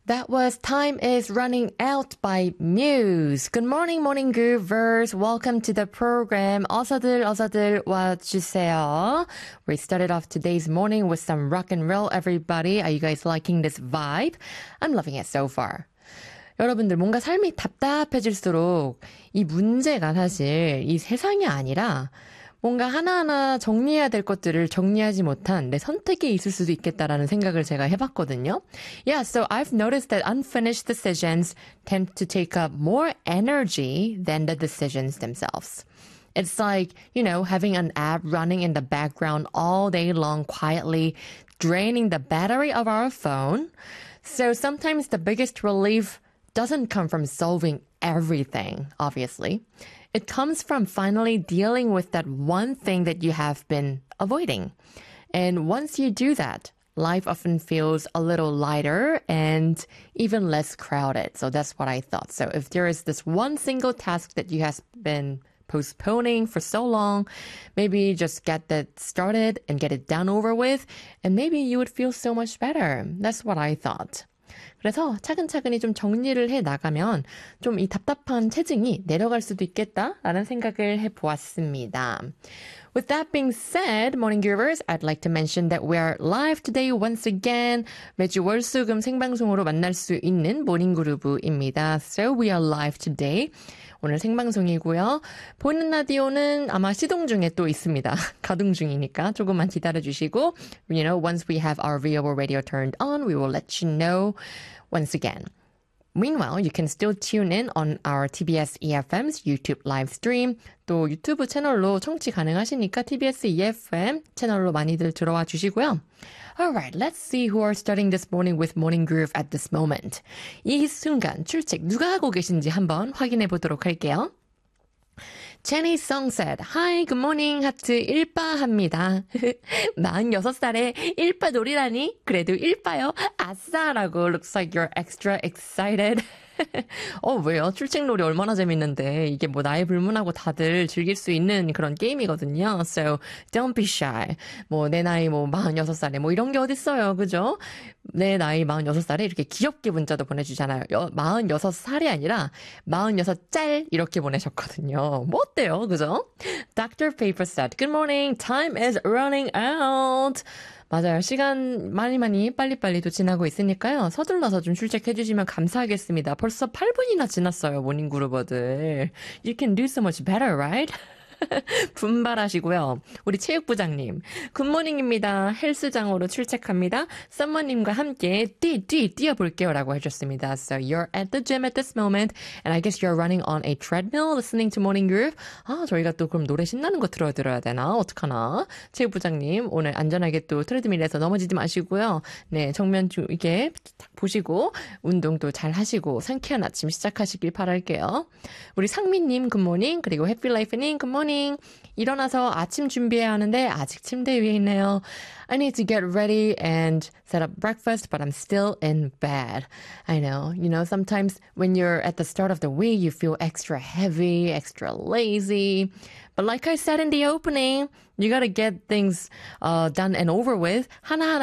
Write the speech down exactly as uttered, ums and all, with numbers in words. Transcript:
That was Time is Running Out by Muse. Good morning, morning groovers. Welcome to the program. 어서들 어서들 와주세요. We started off today's morning with some rock and roll, everybody. Are you guys liking this vibe? I'm loving it so far. 여러분들 뭔가 삶이 답답해질수록 이 문제가 사실 이 세상이 아니라 뭔가 하나하나 정리해야 될 것들을 정리하지 못한 내 선택이 있을 수도 있겠다라는 생각을 제가 해봤거든요. Yeah, so I've noticed that unfinished decisions tend to take up more energy than the decisions themselves. It's like, you know, having an app running in the background all day long quietly, draining the battery of our phone. So sometimes the biggest relief doesn't come from solving everything, obviously. It comes from finally dealing with that one thing that you have been avoiding. And once you do that, life often feels a little lighter and even less crowded. So that's what I thought. So if there is this one single task that you have been postponing for so long, maybe just get that started and get it done over with, and maybe you would feel so much better. That's what I thought. 그래서 차근차근히 좀 정리를 해 나가면 좀 이 답답한 체증이 내려갈 수도 있겠다라는 생각을 해보았습니다. With that being said, Morning Groovers, I'd like to mention that we are live today once again. 매주 월수금 생방송으로 만날 수 있는 모닝 그루브입니다. So we are live today. 오늘 생방송이고요. 보이는 라디오는 아마 시동 중에 또 있습니다. 가동 중이니까 조금만 기다려주시고, you know, once we have our viewable radio turned on, we will let you know once again. Meanwhile, you can still tune in on our 티비에스 이에프엠's YouTube live stream. 또 유튜브 채널로 청취 가능하시니까 티비에스 이에프엠 채널로 많이들 들어와 주시고요. Alright, let's see who are starting this morning with Morning Groove at this moment. 이 순간 출첵 누가 하고 계신지 한번 확인해 보도록 할게요. Jenny Song said, Hi, good morning. 하트 일빠합니다. 마흔여섯 살에 일빠 놀이라니? 그래도 일빠요. 아싸라고. Looks like you're extra excited. 어, 왜요? 출첵놀이 얼마나 재밌는데. 이게 뭐 나이 불문하고 다들 즐길 수 있는 그런 게임이거든요. So, don't be shy. 뭐, 내 나이 뭐, 마흔여섯 살에 뭐 이런 게 어딨어요. 그죠? 내 나이 마흔여섯 살에 이렇게 귀엽게 문자도 보내주잖아요. 여, 마흔여섯 살이 아니라 마흔여섯 짤 이렇게 보내셨거든요. 뭐 어때요? 그죠? Doctor Paper said, Good morning. Time is running out. 맞아요. 시간 많이 많이 빨리빨리 또 지나고 있으니까요. 서둘러서 좀 출첵해 주시면 감사하겠습니다. 벌써 팔 분이나 지났어요. 모닝그루버들. You can do so much better, right? 분발하시고요. 우리 체육부장님, 굿모닝입니다. 헬스장으로 출첵합니다. 썸머님과 함께 뛰, 뛰, 뛰어볼게요 라고 해줬습니다. So you're at the gym at this moment and I guess you're running on a treadmill listening to Morning Groove. 아, 저희가 또 그럼 노래 신나는 거 들어야 들어야 되나? 어떡하나? 체육부장님, 오늘 안전하게 또 트레드밀에서 넘어지지 마시고요. 네, 정면 주, 이게 딱 보시고 운동도 잘 하시고 상쾌한 아침 시작하시길 바랄게요. 우리 상민님 굿모닝, 그리고 해피라이프님 굿모닝. 일어나서 아침 준비해야 하는데 아직 침대 위에 있네요. I need to get ready and set up breakfast, but I'm still in bed. I know, you know, sometimes when you're at the start of the week, you feel extra heavy, extra lazy. But like I said in the opening, you gotta get things uh, done and over with. 하나하나